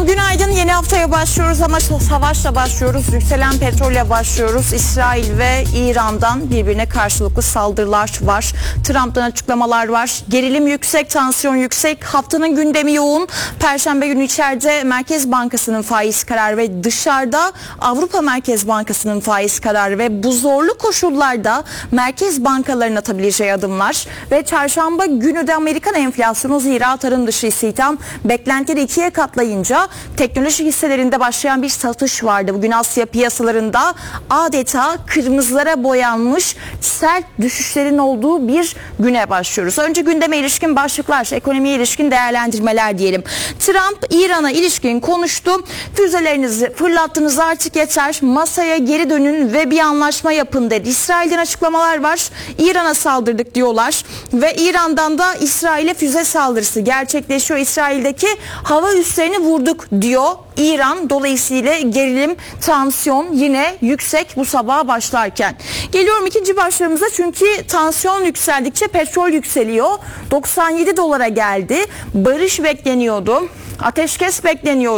Günaydın. Yeni haftaya başlıyoruz ama savaşla başlıyoruz. Yükselen petrolle başlıyoruz. İsrail ve İran'dan birbirine karşılıklı saldırılar var. Trump'tan açıklamalar var. Gerilim yüksek, tansiyon yüksek. Haftanın gündemi yoğun. Perşembe günü içeride Merkez Bankası'nın faiz kararı ve dışarıda Avrupa Merkez Bankası'nın faiz kararı ve bu zorlu koşullarda merkez bankalarının atabileceği adımlar ve çarşamba günü de Amerikan enflasyonu, zira tarım dışı istihdam beklentileri ikiye katlayınca teknoloji hisselerinde başlayan bir satış vardı. Bugün Asya piyasalarında adeta kırmızılara boyanmış sert düşüşlerin olduğu bir güne başlıyoruz. Önce gündeme ilişkin başlıklar, ekonomiye ilişkin değerlendirmeler diyelim. Trump İran'a ilişkin konuştu. Füzelerinizi fırlattınız, artık yeter. Masaya geri dönün ve bir anlaşma yapın dedi. İsrail'den açıklamalar var. İran'a saldırdık diyorlar ve İran'dan da İsrail'e füze saldırısı gerçekleşiyor. İsrail'deki hava üslerini vurduk diyor İran. Dolayısıyla gerilim, tansiyon yine yüksek bu sabaha başlarken. Geliyorum ikinci başlığımıza, çünkü tansiyon yükseldikçe petrol yükseliyor. 97 dolara geldi. Barış bekleniyordu. Ateşkes bekleniyordu.